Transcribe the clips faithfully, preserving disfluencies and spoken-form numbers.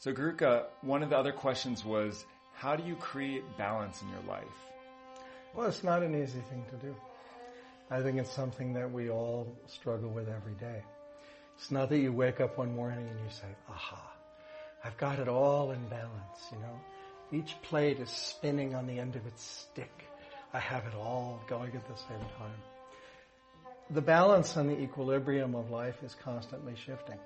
So Garuka, one of the other questions was, how do you create balance in your life? Well, it's not an easy thing to do. I think it's something that we all struggle with every day. It's not that you wake up one morning and you say, aha, I've got it all in balance, you know. Each plate is spinning on the end of its stick. I have it all going at the same time. The balance and the equilibrium of life is constantly shifting.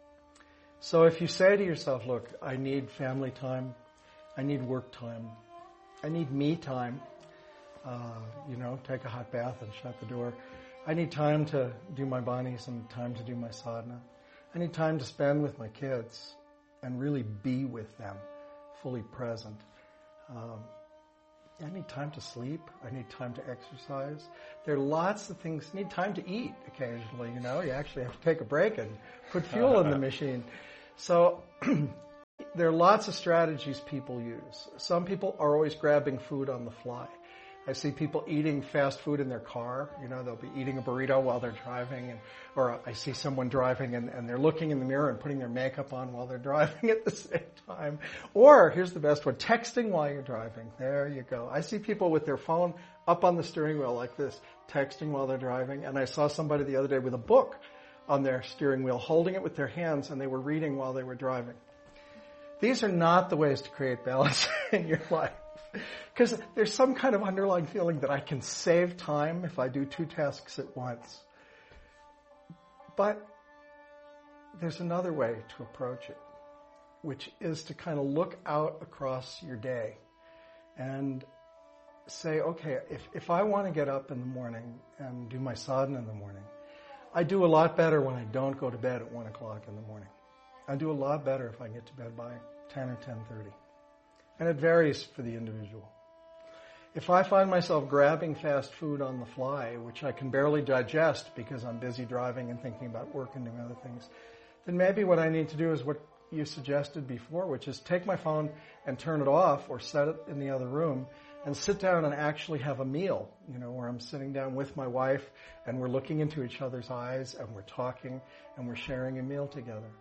So if you say to yourself, look, I need family time, I need work time, I need me time, uh, you know, take a hot bath and shut the door. I need time to do my banis and time to do my sadhana. I need time to spend with my kids and really be with them, fully present. Um, I need time to sleep. I need time to exercise. There are lots of things. I need time to eat occasionally, you know. You actually have to take a break and put fuel in the machine. So there are lots of strategies people use. Some people are always grabbing food on the fly. I see people eating fast food in their car. You know, they'll be eating a burrito while they're driving. And, or I see someone driving and, and they're looking in the mirror and putting their makeup on while they're driving at the same time. Or, here's the best one, texting while you're driving. There you go. I see people with their phone up on the steering wheel like this, texting while they're driving. And I saw somebody the other day with a book on their steering wheel, holding it with their hands, and they were reading while they were driving. These are not the ways to create balance in your life. Because there's some kind of underlying feeling that I can save time if I do two tasks at once. But there's another way to approach it, which is to kind of look out across your day and say, okay, if, if I want to get up in the morning and do my sadhana in the morning, I do a lot better when I don't go to bed at one o'clock in the morning. I do a lot better if I get to bed by ten or ten thirty. And it varies for the individual. If I find myself grabbing fast food on the fly, which I can barely digest because I'm busy driving and thinking about work and doing other things, then maybe what I need to do is what you suggested before, which is take my phone and turn it off or set it in the other room and sit down and actually have a meal, you know, where I'm sitting down with my wife and we're looking into each other's eyes and we're talking and we're sharing a meal together.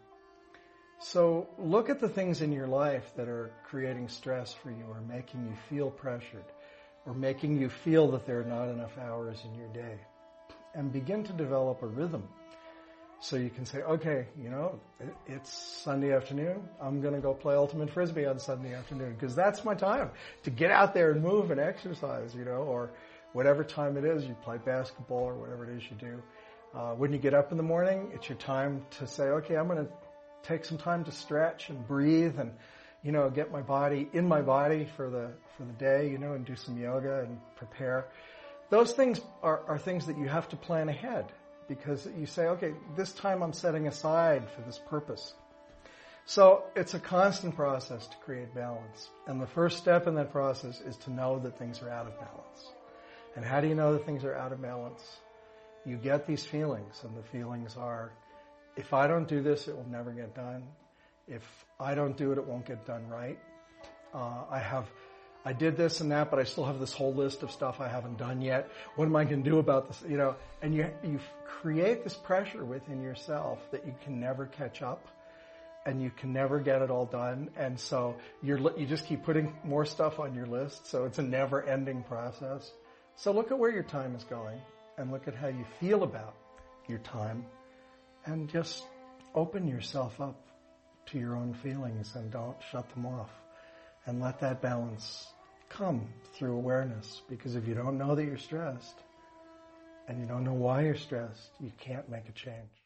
So look at the things in your life that are creating stress for you or making you feel pressured or making you feel that there are not enough hours in your day, and begin to develop a rhythm. So you can say, okay, you know, it's Sunday afternoon. I'm going to go play Ultimate Frisbee on Sunday afternoon because that's my time to get out there and move and exercise, you know, or whatever time it is, you play basketball or whatever it is you do. Uh, when you get up in the morning, it's your time to say, okay, I'm going to take some time to stretch and breathe and, you know, get my body in my body for the for the day, you know, and do some yoga and prepare. Those things are, are things that you have to plan ahead. Because you say, okay, this time I'm setting aside for this purpose. So it's a constant process to create balance. And the first step in that process is to know that things are out of balance. And how do you know that things are out of balance? You get these feelings, and the feelings are, if I don't do this, it will never get done. If I don't do it, it won't get done right. Uh, I have... I did this and that, but I still have this whole list of stuff I haven't done yet. What am I going to do about this? You know, and you you create this pressure within yourself that you can never catch up, and you can never get it all done. And so you're you just keep putting more stuff on your list. So it's a never-ending process. So look at where your time is going, and look at how you feel about your time, and just open yourself up to your own feelings and don't shut them off. And let that balance come through awareness. Because if you don't know that you're stressed, and you don't know why you're stressed, you can't make a change.